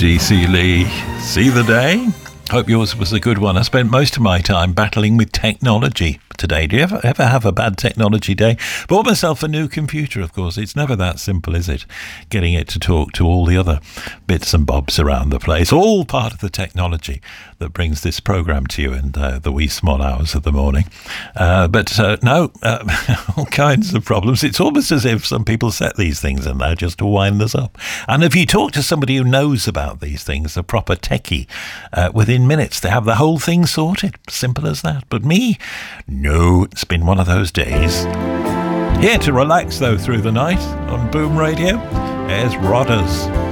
DC Lee, see the day? Hope yours was a good one. I spent most of my time battling with technology today. Do you ever have a bad technology day? Bought myself a new computer, of course. It's never that simple, is it? Getting it to talk to all the other bits and bobs around the place. All part of the technology that brings this programme to you in the wee small hours of the morning. But all kinds of problems. It's almost as if some people set these things in there just to wind us up. And if you talk to somebody who knows about these things, a proper techie, within minutes they have the whole thing sorted. Simple as that. But me, no, it's been one of those days. Here to relax though through the night on Boom Radio, here's Rodders.